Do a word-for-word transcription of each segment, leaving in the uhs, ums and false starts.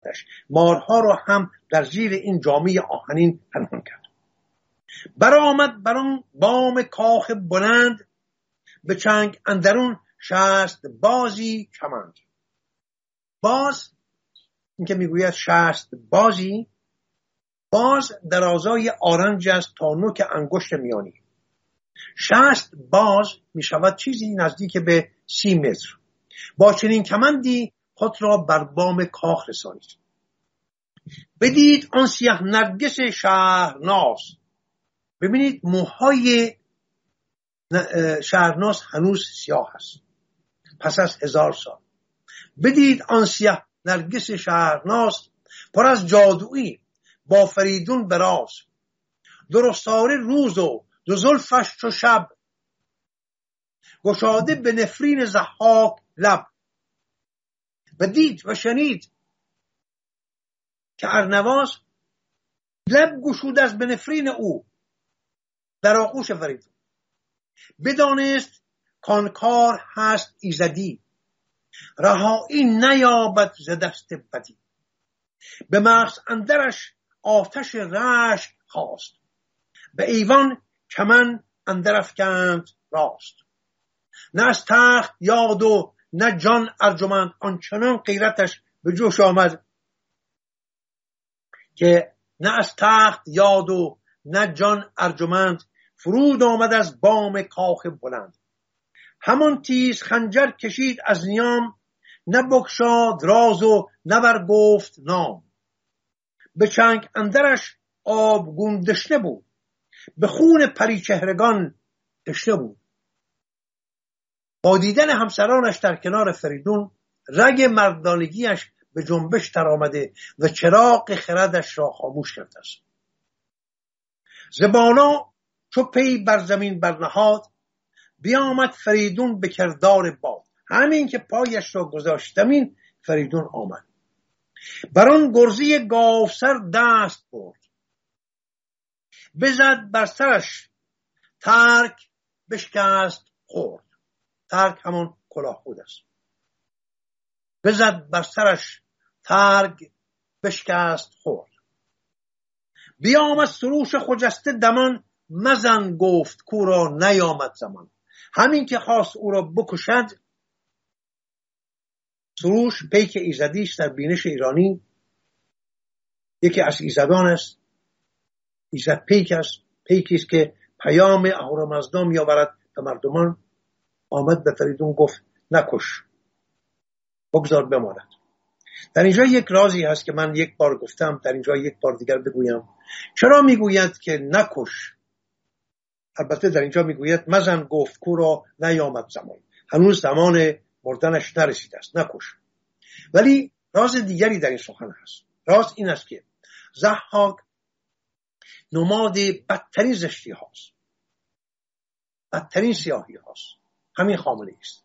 انداختش، مارها را هم در زیر این جامه آهنین پنهان کرد. برآمد بر آن بام کاخ بلند، به چنگ اندرون شست بازی کمند. باز این که میگوید شست بازی، باز درازای آرنج است تا نوک انگشت میانی. شست باز می شود چیزی نزدیک به سی متر. با چنین کمندی خود را بر بام کاخ رسانید. بدید آن سیاه نرگس شهرناز. ببینید موهای شهرناز هنوز سیاه است پس از هزار سال. بدید آن سیاه نرگس شهرناز، پر از جادویی با فریدون براز. درستاره روز و دو زلفش چو شب، گشاده به نفرین ضحاک لب. و دید و شنید که ارنواز لب گشود از به نفرین او در آغوش فریدون. بدانست کان کار هست ایزدی، رهایی نیابد ز دست بدی. به مغز اندرش آتش رشک خواست، به ایوان کمن اندر افکند راست. نه از تخت یاد و نه جان ارجمند، آنچنان غیرتش به جوش آمد که نه از تخت یاد و نه جان ارجمند. فرود آمد از بام کاخ بلند، همان تیز خنجر کشید از نیام. نه بگشاد راز و نه برگفت نام. به چنگ اندرش آبگون دشنه بود، به خون پریچهرگان تشنه بود. با دیدن همسرانش در کنار فریدون، رگ مردانگیش به جنبش تر آمده و چراغ خردش را خاموش کرده است. زبانا چو پی بر زمین برنهاد، بیامد فریدون به کردار باد. همین که پایش را گذاشت زمین، فریدون آمد. بران گرزی گاوسر دست برد، بزد بر سرش ترک بشکست خورد. ترک همون کلاه خود است. بزد بر سرش ترگ بشکست خورد. بیامد سروش خجسته دمان، مزن گفت کو را نیامد زمان. همین که خواست او را بکشد، سروش پیک ایزدیش در بینش ایرانی، یکی از ایزدان است. ایزد پیک است، پیکی است که پیام اهورامزدا میآورد به مردمان. آمد به فریدون گفت نکش، بگذار بماند. در اینجا یک رازی هست که من یک بار گفتم، در اینجا یک بار دیگر بگویم. چرا میگوید که نکش؟ البته در اینجا میگوید مزن گفت کو را نیامد زمان، هنوز زمان مردنش نرسیده است، نکش. ولی راز دیگری در این سخن هست. راز این است که ضحاک نماد بدترین زشتی هاست، بدترین سیاهی هاست. همین خامنه است.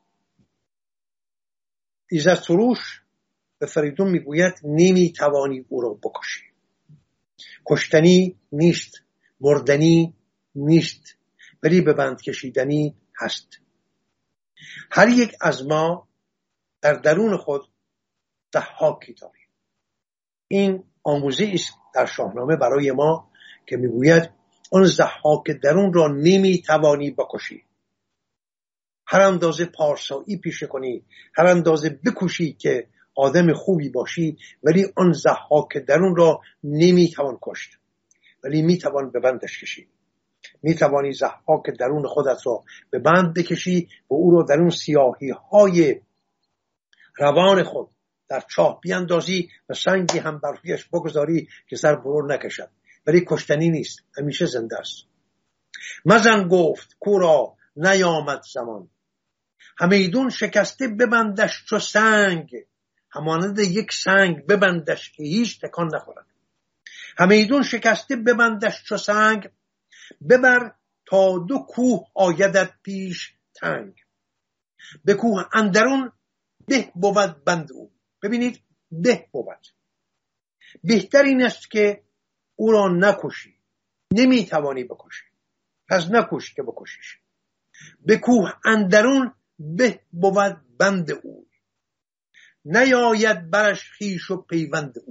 ایزد سروش به فریدون میگوید نمیتوانی او را بکشی. کشتنی نیست، مردنی نیست، ولی به بند کشیدنی هست. هر یک از ما در درون خود ضحاکی داریم. این آموزه است در شاهنامه برای ما که میگوید آن ضحاک درون را نمیتوانی بکشی. هر اندازه پارسایی پیشه کنی، هر اندازه بکوشی که آدم خوبی باشی، ولی آن ضحاک درون را نمیتوان کشت، ولی میتوان به بندش کشید. میتوانی ضحاک درون خودت را به بند بکشی و او را در اون سیاهی های روان خود در چاه بیاندازی و سنگی هم بر رویش بگذاری که سر برون نکشد، ولی کشتنی نیست، همیشه زنده است. مزن گفت کو را نیامد زمان، همیدون شکسته ببندش چو سنگ. همانند یک سنگ ببندش که هیچ تکان نخورد. همیدون شکسته ببندش چو سنگ، ببر تا دو کوه آیدت پیش تنگ. به کوه اندرون به بود بند او. ببینید به بود. بهتر این است که او را نکشی. نمیتوانی بکشی، پس نکش که بکشیش. به کوه اندرون به بود بند او، نیاید برش خویش و پیوند او.